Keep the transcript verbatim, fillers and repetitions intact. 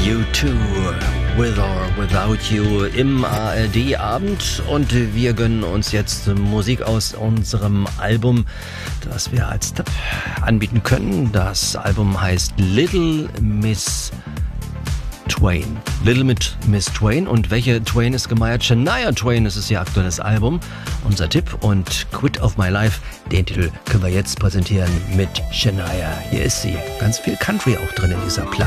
U two, With or Without You im A R D-Abend und wir gönnen uns jetzt Musik aus unserem Album, das wir als Tipp anbieten können. Das Album heißt Little Miss Twain. Little Miss Twain. Und welche Twain ist gemeint? Shania Twain, das ist ihr aktuelles Album. Unser Tipp und Quit of My Life, den Titel können wir jetzt präsentieren mit Shania. Hier ist sie. Ganz viel Country auch drin in dieser Platte.